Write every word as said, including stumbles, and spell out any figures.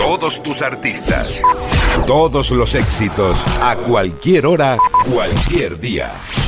Todos tus artistas, todos los éxitos, a cualquier hora, cualquier día.